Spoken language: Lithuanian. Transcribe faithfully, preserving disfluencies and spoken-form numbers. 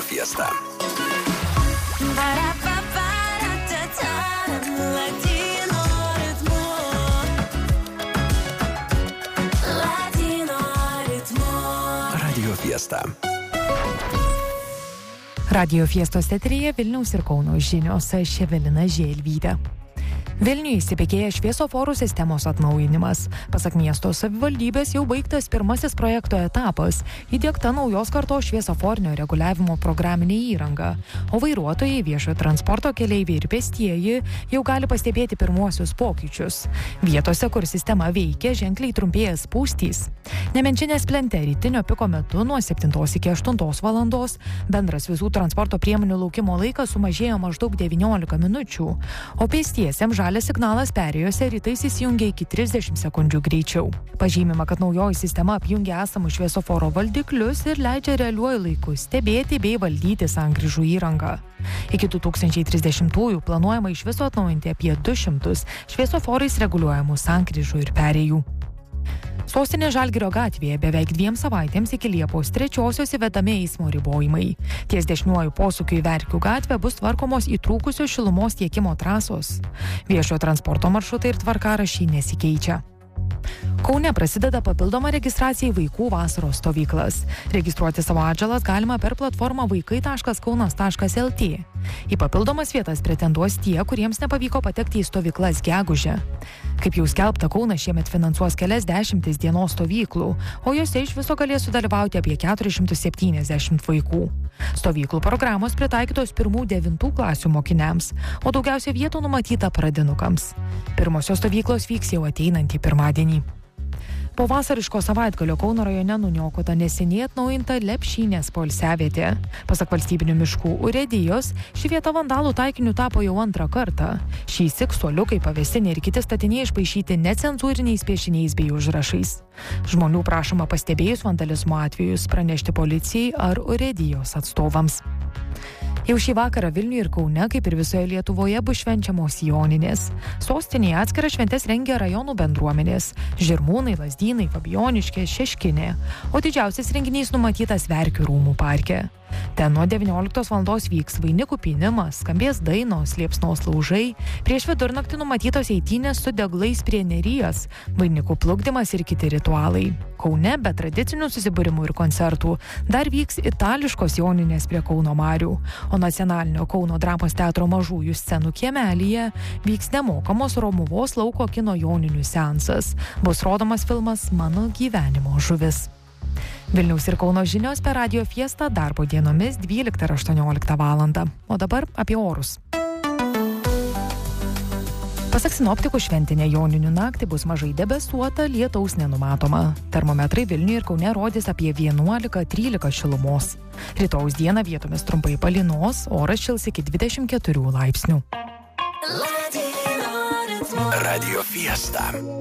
Fiesta. Radio Fiesta. Radio Fiestos eteryje Vilniaus ir Kauno žinios, aš Evelina Želvytė. Vilniuje įsibėgėja šviesoforų sistemos atnaujinimas. Pasak miesto savivaldybės jau baigtas pirmasis projekto etapas, įdiegta naujos kartos šviesoforinio reguliavimo programinė įranga, o vairuotojai, viešojo transporto keleiviai ir pėstieji jau gali pastebėti pirmuosius pokyčius. Vietose, kur sistema veikia, ženkliai trumpėja spūstys. Nemenčinės plente rytinio piko metu nuo septintos iki aštuntos valandos bendras visų transporto priemonių laukimo laikas sumažėjo maždaug devyniolika minučių, o pėstiesiems žalias signalas perėjose rytais įsijungia iki trisdešimt sekundžių greičiau. Pažymima, kad naujoji sistema apjungia esamus šviesoforo valdiklius ir leidžia realiuoju laiku stebėti bei valdyti sankryžų įrangą. Iki du tūkstančiai trisdešimtųjų planuojama iš viso atnaujinti apie du šimtus šviesoforais reguliuojamų sankryžų ir perėjų. Sostinės Žalgirio gatvėje beveik dviem savaitėms iki Liepos trečiosios įvedami eismo ribojimai. Ties dešiniuoju posūkiu į Verkių gatvę bus tvarkomos įtrūkusios šilumos tiekimo trasos. Viešojo transporto maršrutai ir tvarkaraščiai nesikeičia. Kaune prasideda papildoma registracija į vaikų vasaros stovyklas. Registruoti savo atžalas galima per platformą vaikai taškas kaunas taškas lt. Į papildomas vietas pretenduos tie, kuriems nepavyko patekti į stovyklas gegužę. Kaip jau skelbta, Kaunas šiemet finansuos kelias dešimtis dienos stovyklų, o jose iš viso galės sudalyvauti apie keturis šimtus septyniasdešimt vaikų. Stovyklų programos pritaikytos pirmų devintų klasių mokiniams, o daugiausia vietų numatyta pradinukams. Pirmosios stovyklos vyks jau ateinantį pirmadienį. Po vasariško savaitgalio Kauno rajone nuniokota neseniai atnaujinta Lepšynės poilsiavietė. Pasak valstybinių miškų urėdijos, ši vieta vandalų taikiniu tapo jau antrą kartą. Šįsyk suoliukai, pavėsinė ir kiti statiniai išpaišyti necenzūriniais piešiniais bei užrašais. Žmonių prašoma pastebėjus vandalizmo atvejus pranešti policijai ar urėdijos atstovams. Jau šį vakarą Vilniuje ir Kaune, kaip ir visoje Lietuvoje, bus švenčiamos Joninės. Sostinėje atskiras šventes rengia rajonų bendruomenės – Žirmūnai, Lazdynai, Fabijoniškė, Šeškinė, o didžiausias renginys numatytas Verkių rūmų parke. Ten nuo devynioliktos valandos vyks vainikų pynimas, skambės dainos, liepsnos laužai, prieš vidurnaktį numatytos eitynės su deglais prie Neries, vainikų plukdymas ir kiti ritualai. Kaune be tradicinių susibūrimų ir koncertų dar vyks itališkos Joninės prie Kauno marių, o nacionalinio Kauno dramos teatro mažųjų scenų kiemelyje vyks nemokamos Romuvos lauko kino Joninių seansas. Bus rodomas filmas Mano gyvenimo žuvis. Vilniaus ir Kauno žinios per Radio Fiesta darbo dienomis dvyliktą ir aštuonioliktą valandą. O dabar apie orus. Pasak sinoptikų, šventinė Joninių naktį bus mažai debesuota, lietaus nenumatoma. Termometrai Vilniuje ir Kaune rodys apie vienuolika trylika šilumos. Rytojaus dieną vietomis trumpai palynos, oras šils iki dvidešimt keturių laipsnių. Radio Fiesta.